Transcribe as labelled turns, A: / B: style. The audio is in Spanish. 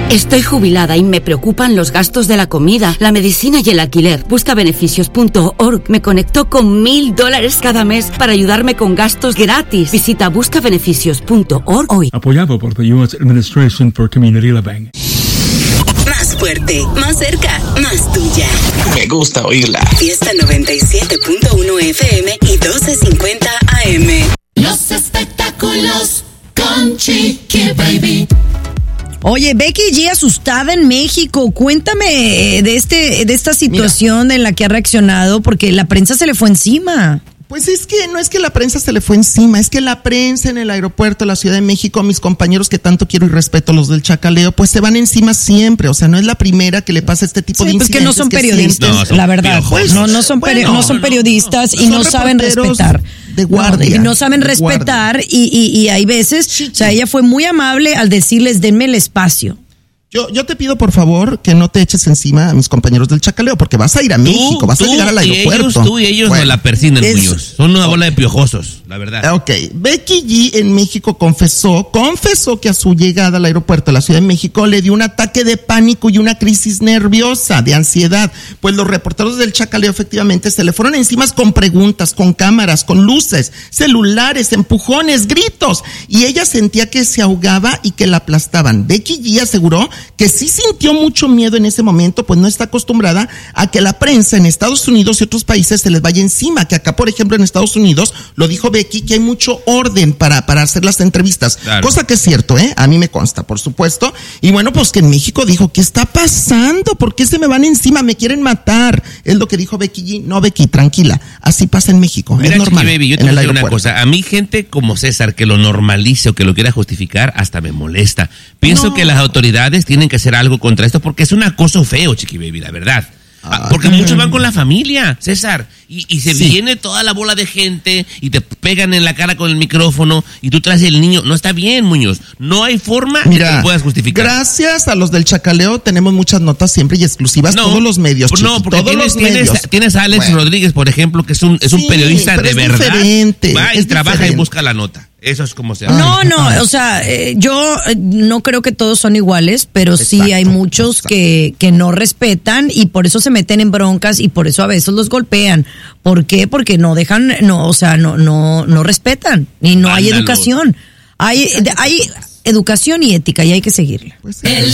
A: Estoy jubilada y me preocupan los gastos de la comida, la medicina y el alquiler. Buscabeneficios.org me conectó con $1,000 cada mes para ayudarme con gastos gratis. Visita buscabeneficios.org hoy.
B: Apoyado por the U.S. Administration for Community Living.
C: Más fuerte, más cerca, más tuya.
D: Me gusta oírla.
C: Fiesta 97.1 FM y 1250 AM.
E: Los espectáculos con Chiqui Baby.
F: Oye, Becky G asustada en México. Cuéntame de esta situación en la que ha reaccionado, porque la prensa se le fue encima.
G: Pues es que no es que la prensa se le fue encima, es que la prensa en el aeropuerto de la Ciudad de México, mis compañeros que tanto quiero y respeto, los del chacaleo, pues se van encima siempre. O sea, no es la primera que le pasa este tipo de incidentes.
F: Pues que no son periodistas, la verdad.
G: Pues,
F: no son periodistas y no saben respetar.
G: De guardia.
F: Y no saben respetar y hay veces, o sea, ella fue muy amable al decirles, denme el espacio.
G: Yo te pido, por favor, que no te eches encima a mis compañeros del chacaleo, porque vas a ir a México, vas a llegar al aeropuerto.
H: Tú y ellos no la persignan, Muñoz. Son una bola de piojosos, la verdad.
G: Ok. Becky G en México confesó que a su llegada al aeropuerto de la Ciudad de México le dio un ataque de pánico y una crisis nerviosa, de ansiedad. Pues los reporteros del chacaleo efectivamente se le fueron encima con preguntas, con cámaras, con luces, celulares, empujones, gritos. Y ella sentía que se ahogaba y que la aplastaban. Becky G aseguró que sí sintió mucho miedo en ese momento, pues no está acostumbrada a que la prensa en Estados Unidos y otros países se les vaya encima, que acá, por ejemplo, en Estados Unidos, lo dijo Becky, que hay mucho orden para hacer las entrevistas, claro. Cosa que es cierto, a mí me consta, por supuesto, y bueno, pues que en México dijo, ¿qué está pasando? ¿Por qué se me van encima? ¿Me quieren matar? Es lo que dijo Becky G. No, Becky, tranquila, así pasa en México. Mira, es normal.
H: Baby, yo te voy a decir una cosa, a mí gente como César que lo normalice o que lo quiera justificar, hasta me molesta. Pienso que las autoridades tienen que hacer algo contra esto porque es un acoso feo, Chiqui Baby, la verdad. Porque muchos van con la familia, César, y se viene toda la bola de gente y te pegan en la cara con el micrófono y tú traes el niño. No está bien, Muñoz. No hay forma de que lo puedas justificar.
G: Gracias a los del chacaleo tenemos muchas notas siempre y exclusivas, todos los medios.
H: No, porque tienes a Alex Rodríguez, por ejemplo, que es un periodista de verdad.
G: Diferente,
H: va y trabaja y busca la nota. Eso es como se hace.
F: No, o sea, yo no creo que todos son iguales, pero sí hay muchos que no respetan y por eso se meten en broncas y por eso a veces los golpean. ¿Por qué? Porque no dejan, no respetan y no hay educación. Hay educación y ética y hay que seguirla.
E: El